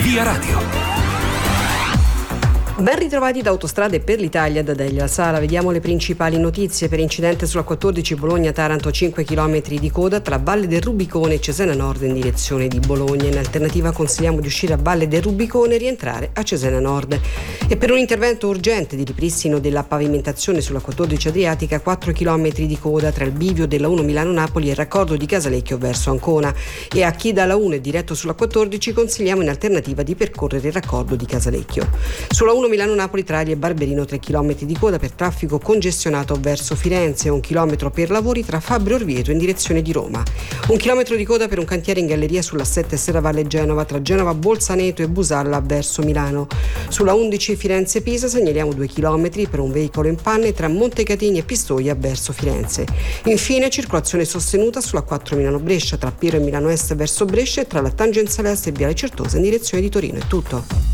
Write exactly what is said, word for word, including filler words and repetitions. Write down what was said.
Via Radio. Ben ritrovati da Autostrade per l'Italia da Delia Sala. Vediamo le principali notizie. Per incidente sulla quattordici Bologna-Taranto, cinque chilometri di coda tra Valle del Rubicone e Cesena Nord in direzione di Bologna. In alternativa consigliamo di uscire a Valle del Rubicone e rientrare a Cesena Nord. E per un intervento urgente di ripristino della pavimentazione sulla quattordici Adriatica, quattro chilometri di coda tra il bivio della uno Milano-Napoli e il raccordo di Casalecchio verso Ancona. E a chi dalla uno è diretto sulla quattordici consigliamo in alternativa di percorrere il raccordo di Casalecchio. Sulla uno Milano-Napoli Traglia e Barberino, tre chilometri di coda per traffico congestionato verso Firenze, un chilometro per lavori tra Fabbri Orvieto in direzione di Roma. Un chilometro di coda per un cantiere in galleria sulla sette Serravalle Genova tra Genova Bolzaneto e Busalla verso Milano. Sulla undici Firenze-Pisa segnaliamo due chilometri per un veicolo in panne tra Montecatini e Pistoia verso Firenze. Infine circolazione sostenuta sulla quattro Milano-Brescia tra Piero e Milano Est verso Brescia e tra la tangenziale est e Viale Certosa in direzione di Torino. È tutto.